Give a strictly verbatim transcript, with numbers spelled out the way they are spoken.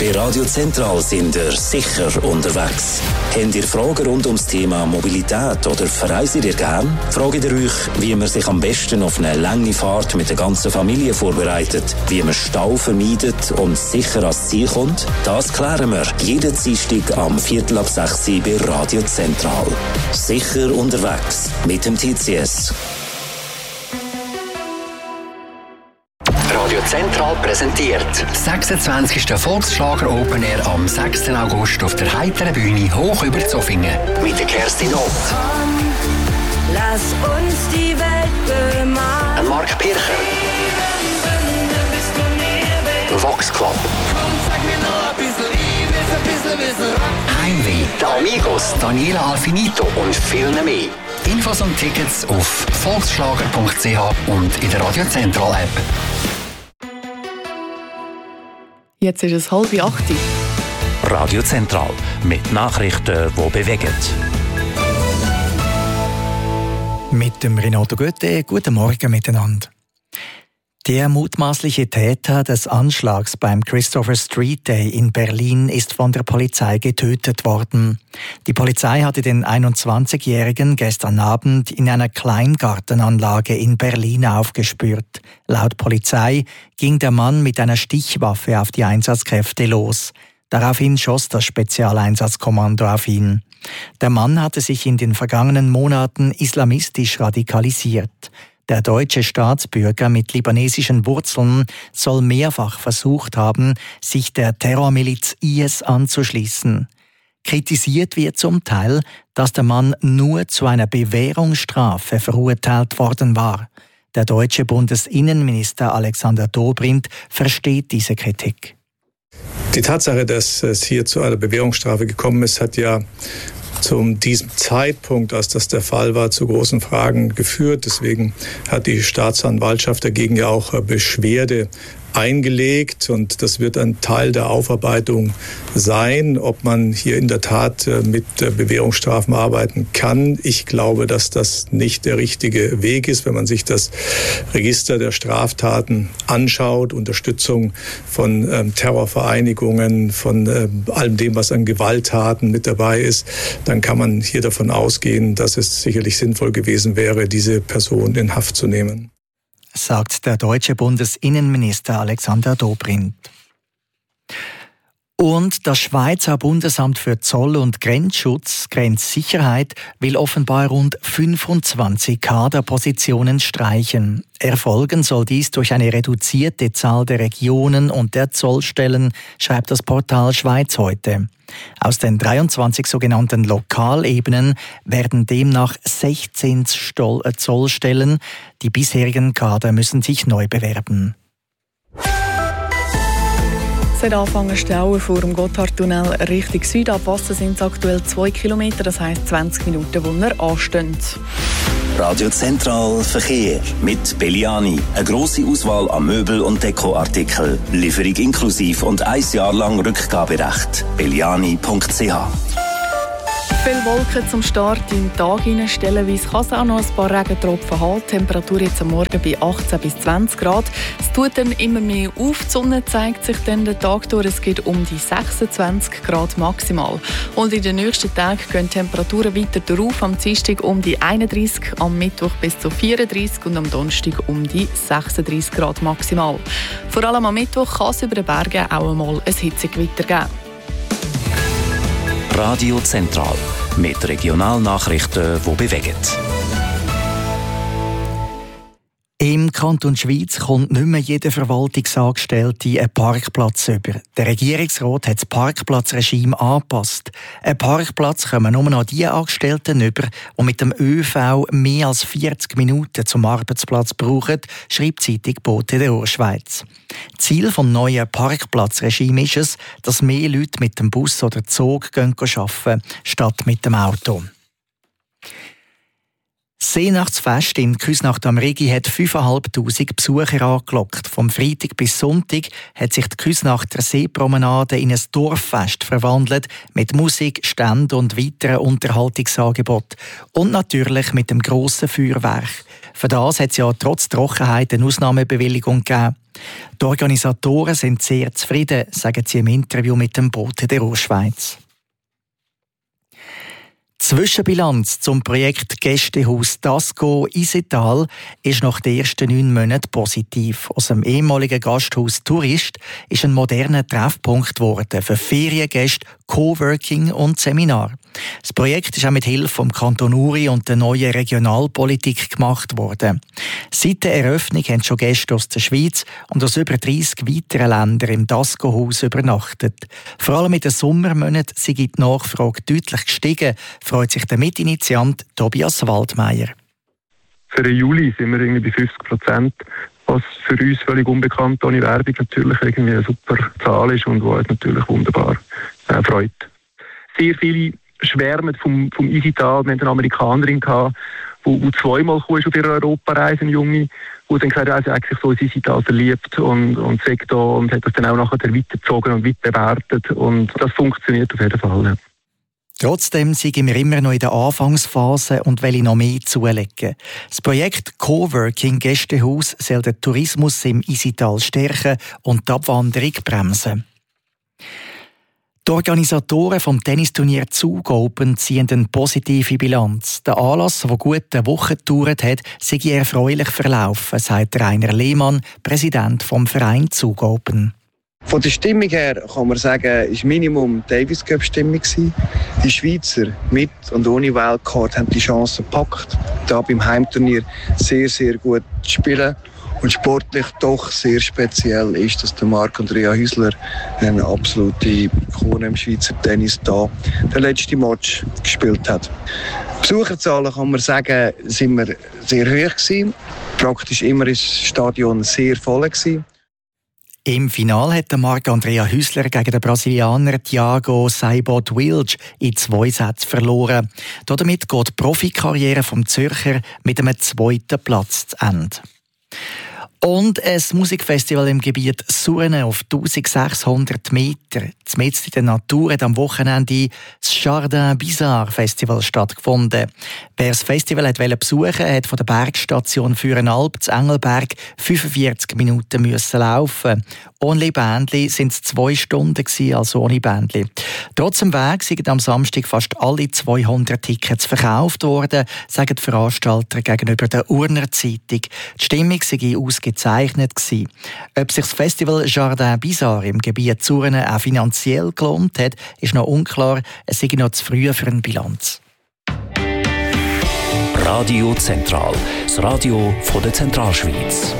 Bei Radio Zentral sind ihr sicher unterwegs. Habt ihr Fragen rund ums Thema Mobilität oder verreist ihr gern? Fragt ihr euch, wie man sich am besten auf eine lange Fahrt mit der ganzen Familie vorbereitet, wie man Stau vermeidet und sicher ans Ziel kommt? Das klären wir jeden Dienstag am Viertel ab sechs bei Radio Zentral. Sicher unterwegs mit dem T C S. Radio Zentral präsentiert das sechsundzwanzigste Volksschlager Open Air am sechsten August auf der heiteren Bühne hoch über Zofingen mit der Kerstin Ott. Komm, lass uns die Welt bemalen. Mark Pircher. Vox Club. Heimweh. Die Amigos, Daniela Alfinito und viel mehr. Infos und Tickets auf volksschlager punkt c h und in der Radio Zentral App. Jetzt ist es halb acht. Radio Zentral mit Nachrichten, die bewegen. Mit dem Renato Goethe, guten Morgen miteinander. Der mutmaßliche Täter des Anschlags beim Christopher Street Day in Berlin ist von der Polizei getötet worden. Die Polizei hatte den einundzwanzigjährigen gestern Abend in einer Kleingartenanlage in Berlin aufgespürt. Laut Polizei ging der Mann mit einer Stichwaffe auf die Einsatzkräfte los. Daraufhin schoss das Spezialeinsatzkommando auf ihn. Der Mann hatte sich in den vergangenen Monaten islamistisch radikalisiert. Der deutsche Staatsbürger mit libanesischen Wurzeln soll mehrfach versucht haben, sich der Terrormiliz I S anzuschließen. Kritisiert wird zum Teil, dass der Mann nur zu einer Bewährungsstrafe verurteilt worden war. Der deutsche Bundesinnenminister Alexander Dobrindt versteht diese Kritik. Die Tatsache, dass es hier zu einer Bewährungsstrafe gekommen ist, hat ja zu diesem Zeitpunkt, als das der Fall war, zu großen Fragen geführt. Deswegen hat die Staatsanwaltschaft dagegen ja auch Beschwerde eingelegt und das wird ein Teil der Aufarbeitung sein, ob man hier in der Tat mit Bewährungsstrafen arbeiten kann. Ich glaube, dass das nicht der richtige Weg ist, wenn man sich das Register der Straftaten anschaut, Unterstützung von ähm, Terrorvereinigungen, von ähm, allem dem, was an Gewalttaten mit dabei ist, dann kann man hier davon ausgehen, dass es sicherlich sinnvoll gewesen wäre, diese Person in Haft zu nehmen, sagt der deutsche Bundesinnenminister Alexander Dobrindt. Und das Schweizer Bundesamt für Zoll- und Grenzschutz, Grenzsicherheit, will offenbar rund fünfundzwanzig Kaderpositionen streichen. Erfolgen soll dies durch eine reduzierte Zahl der Regionen und der Zollstellen, schreibt das Portal Schweiz heute. Aus den dreiundzwanzig sogenannten Lokalebenen werden demnach sechzehn Zollstellen. Die bisherigen Kader müssen sich neu bewerben. Seit Anfang Stauen vor dem Gotthardtunnel Richtung Südabwasser sind es aktuell zwei Kilometer, das heisst zwanzig Minuten, wo wir anstehen. Radio Zentral Verkehr mit Belliani. Eine grosse Auswahl an Möbel- und Dekoartikeln. Lieferung inklusiv und ein Jahr lang Rückgaberecht. belliani punkt c h. Viele Wolken zum Start in den Tag hinein. Stellenweise kann es auch noch ein paar Regentropfen haben. Die Temperatur jetzt am Morgen bei achtzehn bis zwanzig Grad. Es tut dann immer mehr auf. Die Sonne zeigt sich dann den Tag durch. Es geht um die sechsundzwanzig Grad maximal. Und in den nächsten Tagen gehen die Temperaturen weiter drauf. Am Dienstag um die einunddreißig, am Mittwoch bis zu vierunddreißig und am Donnerstag um die sechsunddreißig Grad maximal. Vor allem am Mittwoch kann es über den Bergen auch einmal ein Hitzegewitter geben. Radio Zentral mit Regionalnachrichten, die bewegen. Im Kanton Schwyz kommt nicht mehr jeder Verwaltungsangestellte einen Parkplatz über. Der Regierungsrat hat das Parkplatzregime angepasst. Ein Parkplatz kommen nur noch die Angestellten über, die mit dem ÖV mehr als vierzig Minuten zum Arbeitsplatz brauchen, schreibt die Zeitung Bote der Urschweiz. Ziel des neuen Parkplatzregimes ist es, dass mehr Leute mit dem Bus oder Zug arbeiten gehen, statt mit dem Auto. Das Seenachtsfest in Küsnacht am Rigi hat fünftausendfünfhundert Besucher angelockt. Vom Freitag bis Sonntag hat sich die Küsnachter Seepromenade in ein Dorffest verwandelt, mit Musik, Ständen und weiteren Unterhaltungsangeboten. Und natürlich mit dem grossen Feuerwerk. Für das hat es ja trotz Trockenheit eine Ausnahmebewilligung gegeben. Die Organisatoren sind sehr zufrieden, sagen sie im Interview mit dem Bote der Urschweiz. Zwischenbilanz zum Projekt Gästehaus Dasco Isetal ist nach den ersten neun Monaten positiv. Aus dem ehemaligen Gasthaus Tourist ist ein moderner Treffpunkt geworden für Feriengäste, Coworking und Seminar. Das Projekt ist auch mit Hilfe vom Kanton Uri und der neuen Regionalpolitik gemacht worden. Seit der Eröffnung haben schon Gäste aus der Schweiz und aus über dreissig weiteren Ländern im Dasco-Haus übernachtet. Vor allem in den Sommermonaten sei die Nachfrage deutlich gestiegen, freut sich der Mitinitiant Tobias Waldmeier. Für den Juli sind wir irgendwie bei fünfzig Prozent, was für uns völlig unbekannt, ohne Werbung natürlich irgendwie eine super Zahl ist und was uns natürlich wunderbar äh, freut. Sehr viele schwärmen vom, vom Isetal. Wir hatten eine Amerikanerin, die zweimal kam auf ihrer Europareise, eine Junge, die dann gesagt hat, sie hat sich so ins Isetal verliebt und, und sagt da und hat das dann auch nachher weitergezogen und weit bewertet. Und das funktioniert auf jeden Fall. Ja. Trotzdem sind wir immer noch in der Anfangsphase und will noch mehr zulegen. Das Projekt Coworking Gästehaus soll den Tourismus im Isetal stärken und die Abwanderung bremsen. Die Organisatoren vom Tennisturnier Zug Open ziehen eine positive Bilanz. Der Anlass, der gut eine Woche gedauert hat, sei erfreulich verlaufen, sagt Rainer Lehmann, Präsident vom Verein Zug Open. Von der Stimmung her kann man sagen, es war Minimum Davis Cup Stimmung. Die Schweizer mit und ohne Wildcard haben die Chance gepackt, da beim Heimturnier sehr, sehr gut zu spielen. Und sportlich doch sehr speziell ist, dass der Marc-Andrea Hüsler, eine absolute Ikone im Schweizer Tennis, da den letzten Match gespielt hat. Besucherzahlen kann man sagen, sind wir sehr hoch gewesen. Praktisch immer ist das Stadion sehr voll gewesen. Im Finale hat Marc-Andrea Hüsler gegen den Brasilianer Thiago Seyboth Wilde in zwei Sätzen verloren. Damit geht die Profikarriere vom Zürcher mit einem zweiten Platz zu Ende. Und ein Musikfestival im Gebiet Surne auf eintausendsechshundert Meter. Mitten in der Natur hat am Wochenende das Jardin Bizarre Festival stattgefunden. Wer das Festival wollte besuchen, hat von der Bergstation Fürenalp zu Engelberg fünfundvierzig Minuten müssen laufen. Ohne Bändli sind es zwei Stunden gewesen, also ohne Bändli. Trotz dem Weg sind am Samstag fast alle zweihundert Tickets verkauft worden, sagen die Veranstalter gegenüber der Urner Zeitung. Die Stimmung sei ausgezeichnet gewesen. Ob sich das Festival Jardin Bizarre im Gebiet Surne auch finanziell gelohnt hat, ist noch unklar. Es sei noch zu früh für eine Bilanz. Radio Zentral, das Radio von der Zentralschweiz.